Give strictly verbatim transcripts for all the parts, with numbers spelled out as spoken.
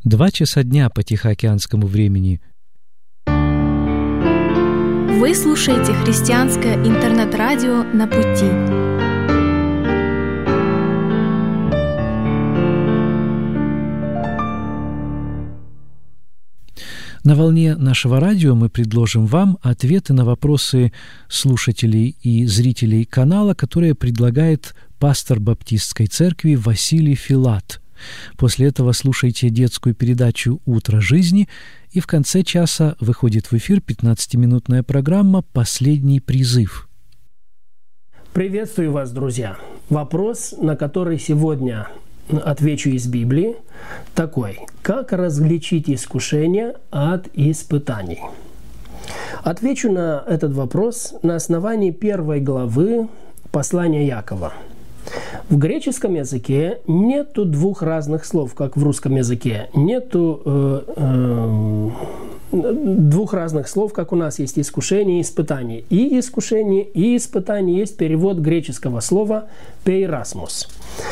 Два часа дня по Тихоокеанскому времени. Вы слушаете христианское интернет-радио «На пути». На волне нашего радио мы предложим вам ответы на вопросы слушателей и зрителей канала, которые предлагает пастор Баптистской церкви Василий Филат. После этого слушайте детскую передачу «Утро жизни», и в конце часа выходит в эфир пятнадцатиминутная программа «Последний призыв». Приветствую вас, друзья! Вопрос, на который сегодня отвечу из Библии, такой: как различить искушение от испытаний? Отвечу на этот вопрос на основании первой главы послания Якова. В греческом языке нету двух разных слов, как в русском языке. Нету э, э, двух разных слов, как у нас есть искушение и испытание. И искушение, и испытание есть перевод греческого слова «пейрасмус».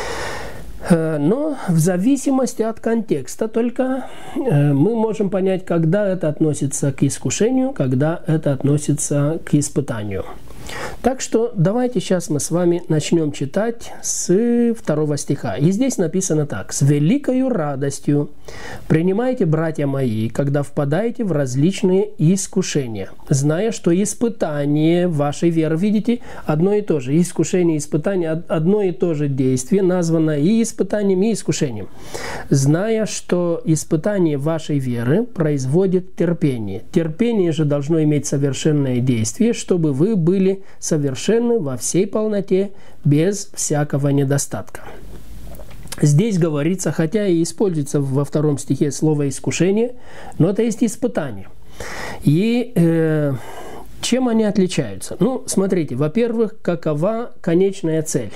Но в зависимости от контекста только мы можем понять, когда это относится к искушению, когда это относится к испытанию. Так что давайте сейчас мы с вами начнем читать с второго стиха. И здесь написано так: «С великою радостью принимайте, братья мои, когда впадаете в различные искушения, зная, что испытание вашей веры», видите, одно и то же, искушение и испытание, одно и то же действие, названо и испытанием, и искушением, «зная, что испытание вашей веры производит терпение. Терпение же должно иметь совершенное действие, чтобы вы были совершенны во всей полноте, без всякого недостатка». Здесь говорится, хотя и используется во втором стихе слово «искушение», но это есть испытание. И э, чем они отличаются? Ну, смотрите, во-первых, какова конечная цель?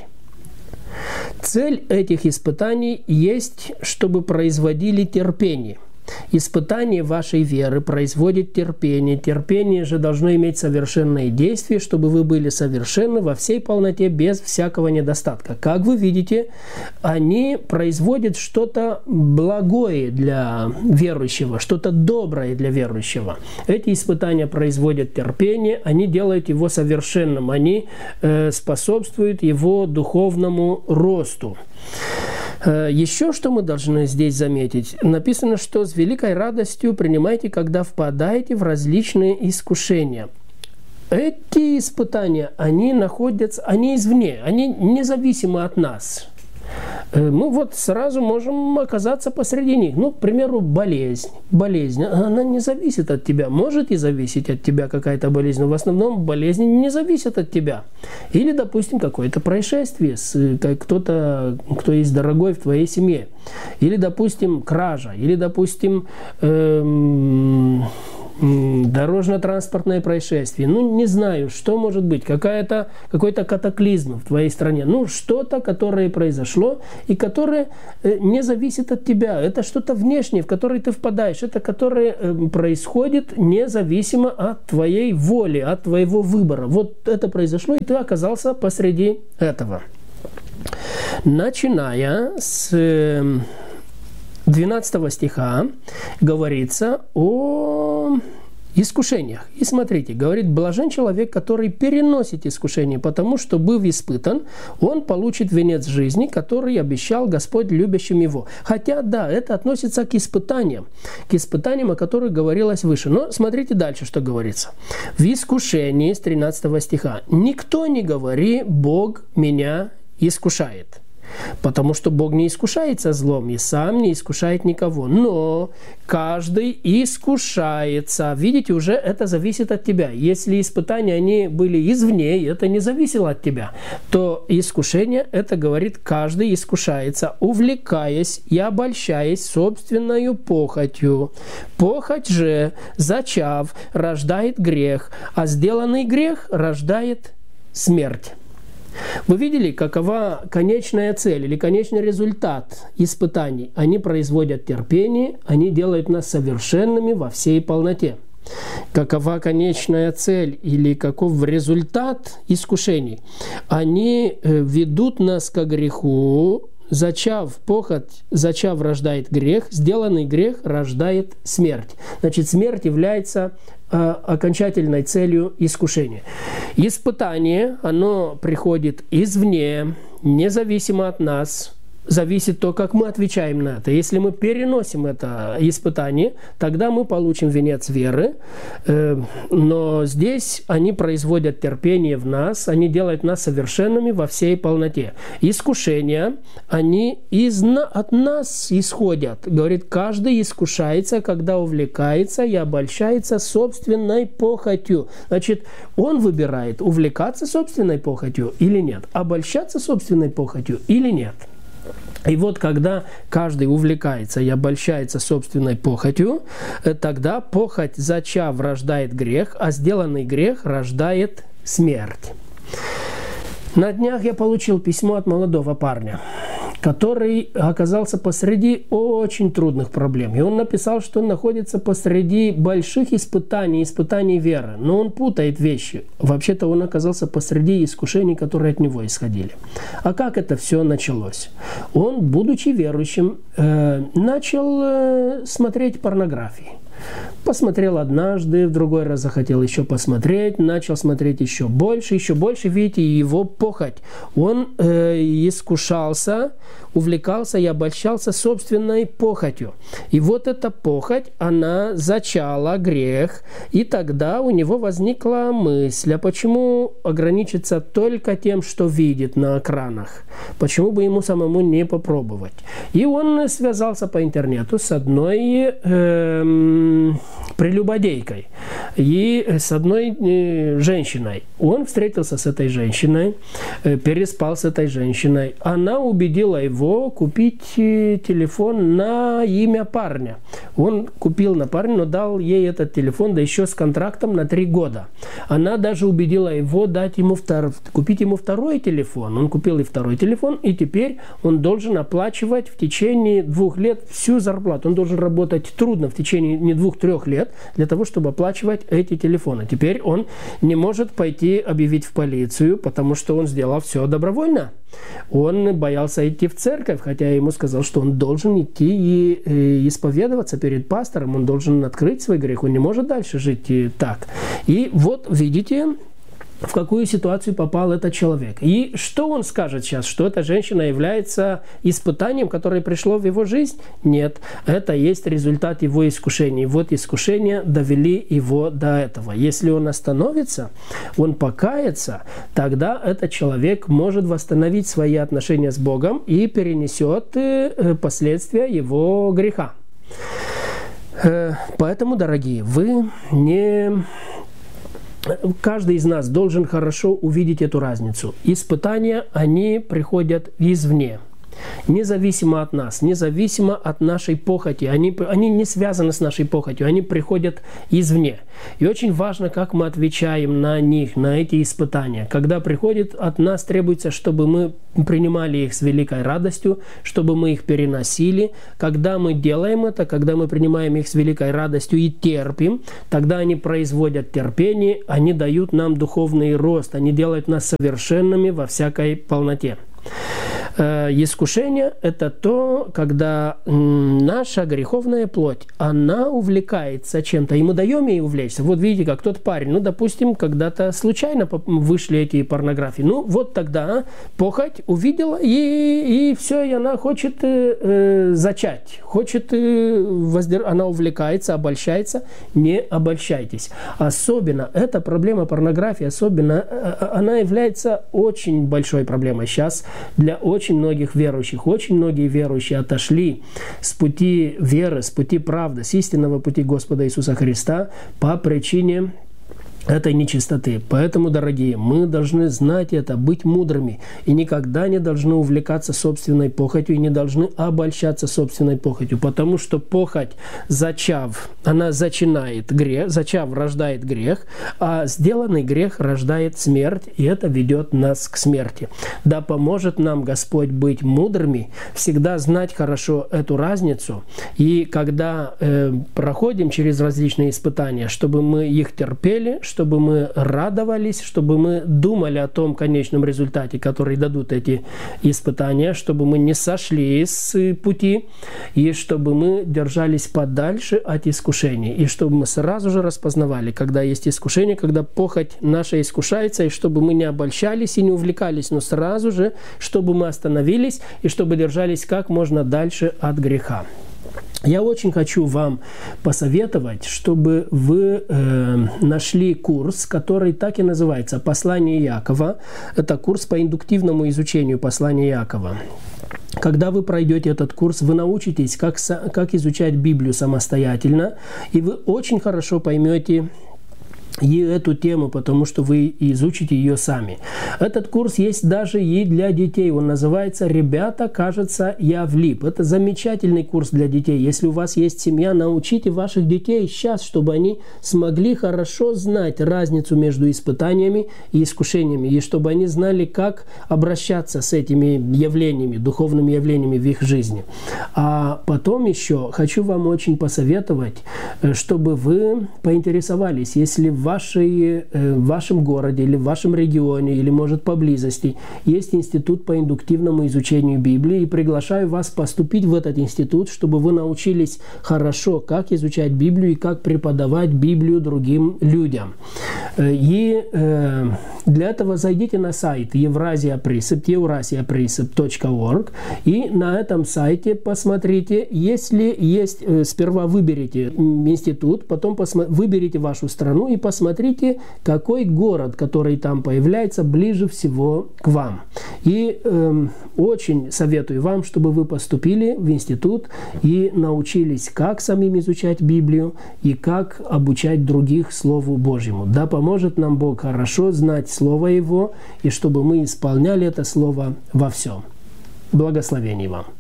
Цель этих испытаний есть, чтобы производили терпение. Испытание вашей веры производит терпение. Терпение же должно иметь совершенное действие, чтобы вы были совершенны во всей полноте, без всякого недостатка. Как вы видите, они производят что-то благое для верующего, что-то доброе для верующего. Эти испытания производят терпение, они делают его совершенным, они э, способствуют его духовному росту. Еще что мы должны здесь заметить? Написано, что с великой радостью принимайте, когда впадаете в различные искушения. Эти испытания, они находятся, они извне, они независимы от нас. Мы вот сразу можем оказаться посреди них. Ну, к примеру, болезнь. Болезнь, она не зависит от тебя. Может и зависеть от тебя какая-то болезнь, но в основном болезни не зависят от тебя. Или, допустим, какое-то происшествие с кто-то, кто есть дорогой в твоей семье. Или, допустим, кража. Или, допустим, эм... дорожно-транспортное происшествие. Ну, не знаю, что может быть. Какая-то, какой-то катаклизм в твоей стране. Ну, что-то, которое произошло и которое не зависит от тебя. Это что-то внешнее, в которое ты впадаешь. Это которое происходит независимо от твоей воли, от твоего выбора. Вот это произошло, и ты оказался посреди этого. Начиная с двенадцатого стиха говорится о искушениях. И смотрите, говорит: «Блажен человек, который переносит искушение, потому что, быв испытан, он получит венец жизни, который обещал Господь любящим его». Хотя, да, это относится к испытаниям, к испытаниям, о которых говорилось выше. Но смотрите дальше, что говорится. В искушении, с тринадцатого стиха: «Никто не говори: Бог меня искушает». Потому что Бог не искушается злом и сам не искушает никого. Но каждый искушается. Видите, уже это зависит от тебя. Если испытания, они были извне, и это не зависело от тебя, то искушение, это говорит, каждый искушается, увлекаясь и обольщаясь собственною похотью. Похоть же, зачав, рождает грех, а сделанный грех рождает смерть. Вы видели, какова конечная цель или конечный результат испытаний? Они производят терпение, они делают нас совершенными во всей полноте. Какова конечная цель или каков результат искушений? Они ведут нас к греху, зачав похоть, зачав рождает грех, сделанный грех рождает смерть. Значит, смерть является э, окончательной целью искушения. Испытание, оно приходит извне, независимо от нас. Зависит то, как мы отвечаем на это. Если мы переносим это испытание, тогда мы получим венец веры. Но здесь они производят терпение в нас, они делают нас совершенными во всей полноте. Искушения, они из, от нас исходят. Говорит, каждый искушается, когда увлекается и обольщается собственной похотью. Значит, он выбирает, увлекаться собственной похотью или нет, обольщаться собственной похотью или нет. И вот когда каждый увлекается и обольщается собственной похотью, тогда похоть, зачав, рождает грех, а сделанный грех рождает смерть. На днях я получил письмо от молодого парня, который оказался посреди очень трудных проблем. И он написал, что он находится посреди больших испытаний, испытаний веры. Но он путает вещи. Вообще-то он оказался посреди искушений, которые от него исходили. А как это все началось? Он, будучи верующим, э, начал э, смотреть порнографию. Посмотрел однажды, в другой раз захотел еще посмотреть, начал смотреть еще больше, еще больше. Видите, его похоть. Он э, искушался, увлекался и обольщался собственной похотью. И вот эта похоть, она зачала грех, и тогда у него возникла мысль, а почему ограничиться только тем, что видит на экранах? Почему бы ему самому не попробовать? И он связался по интернету с одной э, прелюбодейкой и с одной э, женщиной. Он встретился с этой женщиной, э, переспал с этой женщиной. Она убедила его купить э, телефон на имя парня. Он купил на парня, но дал ей этот телефон, да еще с контрактом на три года. Она даже убедила его дать ему втор... купить ему второй телефон. Он купил и второй телефон, и теперь он должен оплачивать в течение двух лет всю зарплату. Он должен работать трудно в течение не двух-трех лет для того, чтобы оплачивать эти телефоны. Теперь он не может пойти объявить в полицию, потому что он сделал все добровольно. Он боялся идти в церковь, хотя я ему сказал, что он должен идти и, и исповедоваться перед пастором, он должен открыть свой грех, он не может дальше жить так. И вот, видите, в какую ситуацию попал этот человек. И что он скажет сейчас? Что эта женщина является испытанием, которое пришло в его жизнь? Нет. Это есть результат его искушений. Вот искушения довели его до этого. Если он остановится, он покается, тогда этот человек может восстановить свои отношения с Богом и перенесет последствия его греха. Поэтому, дорогие, вы не... Каждый из нас должен хорошо увидеть эту разницу. Испытания, они приходят извне. Независимо от нас, независимо от нашей похоти. Они, они не связаны с нашей похотью, они приходят извне. И очень важно, как мы отвечаем на них, на эти испытания. Когда приходит, от нас требуется, чтобы мы принимали их с великой радостью, чтобы мы их переносили. Когда мы делаем это, когда мы принимаем их с великой радостью и терпим, тогда они производят терпение, они дают нам духовный рост, они делают нас совершенными во всякой полноте. Искушение – это то, когда наша греховная плоть, она увлекается чем-то, и мы даем ей увлечься. Вот видите, как тот парень, ну, допустим, когда-то случайно вышли эти порнографии. Ну, вот тогда похоть увидела, и, и все, и она хочет э, зачать, хочет, э, воздер... она увлекается, обольщается. Не обольщайтесь. Особенно, эта проблема порнографии, особенно, э, она является очень большой проблемой сейчас для очень многих верующих. Очень многие верующие отошли с пути веры, с пути правды, с истинного пути Господа Иисуса Христа по причине этой нечистоты. Поэтому, дорогие, мы должны знать это, быть мудрыми, и никогда не должны увлекаться собственной похотью, и не должны обольщаться собственной похотью, потому что похоть, зачав, она зачинает грех, зачав рождает грех, а сделанный грех рождает смерть, и это ведет нас к смерти. Да поможет нам Господь быть мудрыми, всегда знать хорошо эту разницу, и когда э, проходим через различные испытания, чтобы мы их терпели, чтобы мы радовались, чтобы мы думали о том конечном результате, который дадут эти испытания, чтобы мы не сошли с пути, и чтобы мы держались подальше от искушений, и чтобы мы сразу же распознавали, когда есть искушение, когда похоть наша искушается, и чтобы мы не обольщались и не увлекались, но сразу же, чтобы мы остановились и чтобы держались как можно дальше от греха. Я очень хочу вам посоветовать, чтобы вы э, нашли курс, который так и называется «Послание Иакова». Это курс по индуктивному изучению послания Иакова. Когда вы пройдете этот курс, вы научитесь, как, как изучать Библию самостоятельно, и вы очень хорошо поймете и эту тему, потому что вы изучите ее сами. Этот курс есть даже и для детей. Он называется «Ребята, кажется, я влип». Это замечательный курс для детей. Если у вас есть семья, научите ваших детей сейчас, чтобы они смогли хорошо знать разницу между испытаниями и искушениями, и чтобы они знали, как обращаться с этими явлениями, духовными явлениями в их жизни. А потом еще хочу вам очень посоветовать, чтобы вы поинтересовались, если в Вашей, в вашем городе или в вашем регионе, или, может, поблизости есть институт по индуктивному изучению Библии, и приглашаю вас поступить в этот институт, чтобы вы научились хорошо, как изучать Библию и как преподавать Библию другим людям. И э, для этого зайдите на сайт Евразия Пресепт, евразия пресепт точка орг, и на этом сайте посмотрите, если есть, э, сперва выберите институт, потом выберите вашу страну и посмотрите, Смотрите, какой город, который там появляется, ближе всего к вам. И э, очень советую вам, чтобы вы поступили в институт и научились, как самим изучать Библию и как обучать других Слову Божьему. Да поможет нам Бог хорошо знать Слово Его, и чтобы мы исполняли это Слово во всем. Благословений вам!